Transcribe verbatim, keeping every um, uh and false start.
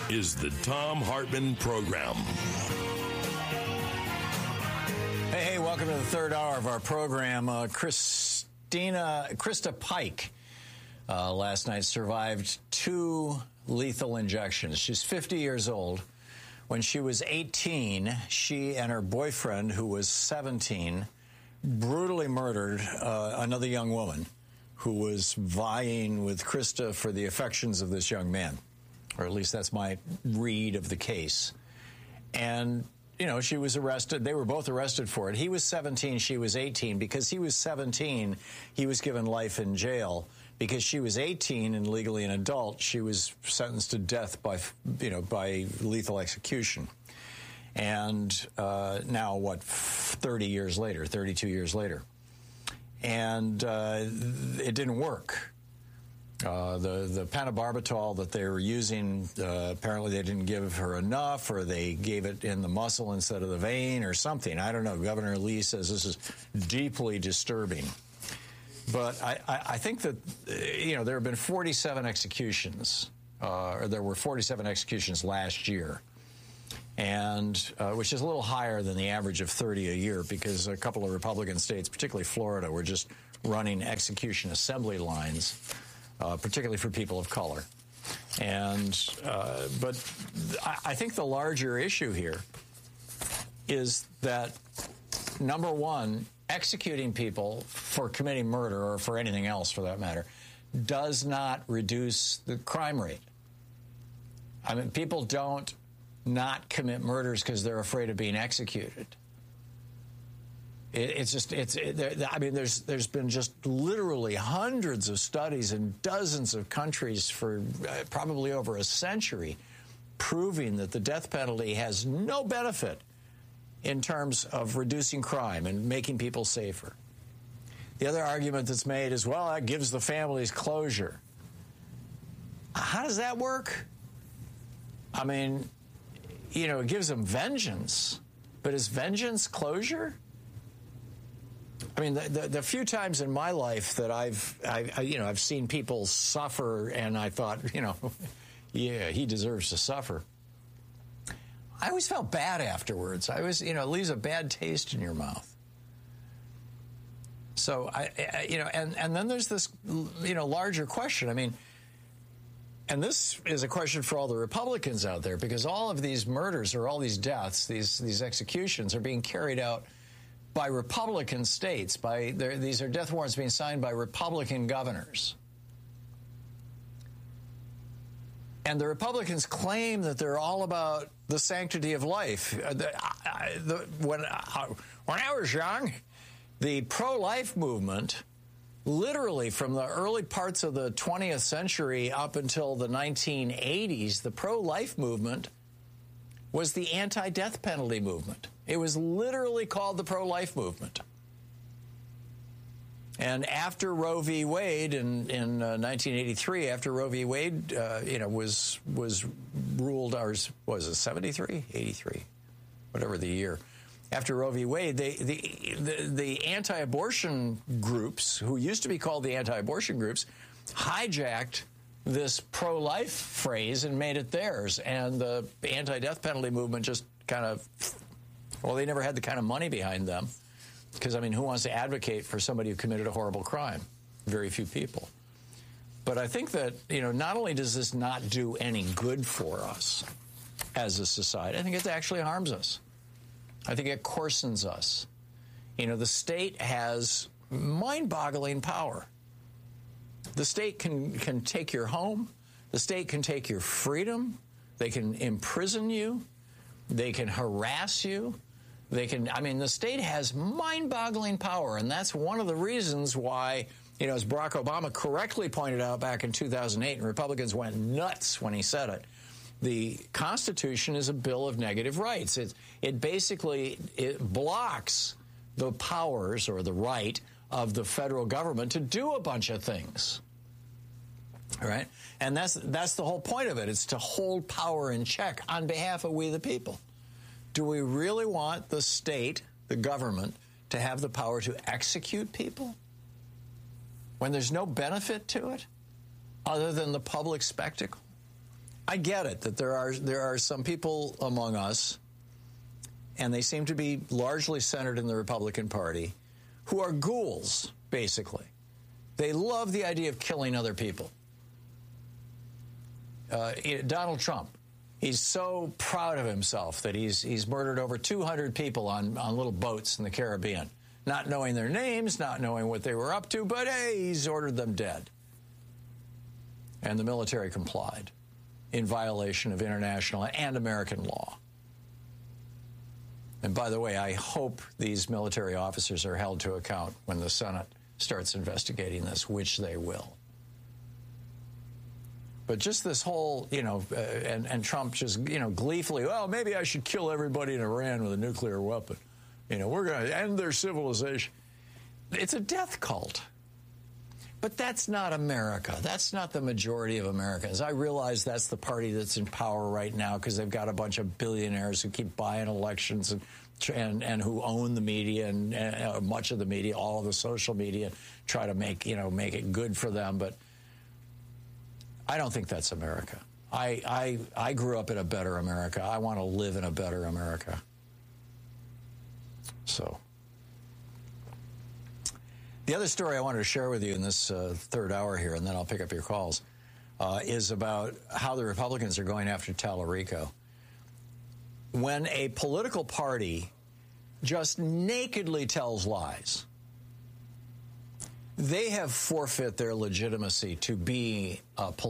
is the Thom Hartmann Program. Hey, hey, welcome to the third hour of our program. Uh, Christina, Krista Pike uh, last night survived two lethal injections. She's fifty years old. When she was eighteen, she and her boyfriend, who was seventeen, brutally murdered uh, another young woman who was vying with Krista for the affections of this young man. Or at least that's my read of the case. And, you know, she was arrested. They were both arrested for it. He was seventeen, she was eighteen. Because he was seventeen, he was given life in jail. Because she was eighteen and legally an adult, she was sentenced to death by, you know, by lethal execution. And uh, now, what, thirty years later, thirty-two years later. And uh, it didn't work. Uh, the, the pentobarbital that they were using, uh, apparently they didn't give her enough, or they gave it in the muscle instead of the vein or something. I don't know. Governor Lee says this is deeply disturbing. But I, I, I think that, you know, there have been forty-seven executions, uh, or there were forty-seven executions last year, and uh, which is a little higher than the average of thirty a year, because a couple of Republican states, particularly Florida, were just running execution assembly lines, uh, particularly for people of color. And uh, but I, I think the larger issue here is that, number one, executing people for committing murder, or for anything else for that matter, does not reduce the crime rate. I mean, people don't not commit murders because they're afraid of being executed. It, it's just, it's, it, I mean, there's there's been just literally hundreds of studies in dozens of countries for uh, probably over a century proving that the death penalty has no benefit in terms of reducing crime and making people safer. The other argument that's made is, well, that gives the families closure. How does that work? I mean, you know, it gives them vengeance, but is vengeance closure? I mean, the, the, the few times in my life that I've, I, I, you know, I've seen people suffer, and I thought, you know, yeah, he deserves to suffer. I always felt bad afterwards. I was, you know, it leaves a bad taste in your mouth. So, I, I you know, and, and then there's this, you know, larger question. I mean, and this is a question for all the Republicans out there, because all of these murders, or all these deaths, these these executions, are being carried out by Republican states. By these are death warrants being signed by Republican governors. And the Republicans claim that they're all about the sanctity of life. The, I, the, when, I, when I was young, the pro-life movement, literally from the early parts of the twentieth century up until the nineteen eighties, the pro-life movement was the anti-death penalty movement. It was literally called the pro-life movement. And after Roe v. Wade in, in uh, nineteen eighty-three, after Roe v. Wade, uh, you know, was was ruled, or was it seventy-three, eighty-three, whatever the year. After Roe v. Wade, they, the, the the anti-abortion groups, who used to be called the anti-abortion groups, hijacked this pro-life phrase and made it theirs. And the anti-death penalty movement just kind of, well, they never had the kind of money behind them. Because, I mean, who wants to advocate for somebody who committed a horrible crime? Very few people. But I think that, you know, not only does this not do any good for us as a society, I think it actually harms us. I think it coarsens us. You know, the state has mind-boggling power. The state can, can take your home. The state can take your freedom. They can imprison you. They can harass you. They can, I mean, the state has mind-boggling power, and that's one of the reasons why, you know, as Barack Obama correctly pointed out back in two thousand eight, and Republicans went nuts when he said it, the Constitution is a bill of negative rights. It, it basically it blocks the powers, or the right, of the federal government to do a bunch of things. All right? And that's, that's the whole point of it. It's to hold power in check on behalf of we the people. Do we really want the state, the government, to have the power to execute people when there's no benefit to it other than the public spectacle? I get it that there are there are some people among us, and they seem to be largely centered in the Republican Party, who are ghouls, basically. They love the idea of killing other people. Uh, Donald Trump, he's so proud of himself that he's he's murdered over two hundred people on, on little boats in the Caribbean, not knowing their names, not knowing what they were up to, but hey, he's ordered them dead. And the military complied in violation of international and American law. And by the way, I hope these military officers are held to account when the Senate starts investigating this, which they will. But just this whole, you know, uh, and, and Trump just, you know, gleefully, well, maybe I should kill everybody in Iran with a nuclear weapon. You know, we're going to end their civilization. It's a death cult. But that's not America. That's not the majority of Americans. I realize that's the party that's in power right now because they've got a bunch of billionaires who keep buying elections and and, and who own the media and, and uh, much of the media, all of the social media, try to make, you know, make it good for them. But I don't think that's America. I, I, I grew up in a better America. I want to live in a better America. So the other story I wanted to share with you in this uh, third hour here, and then I'll pick up your calls, uh, is about how the Republicans are going after Tallarico. When a political party just nakedly tells lies, they have forfeit their legitimacy to be a political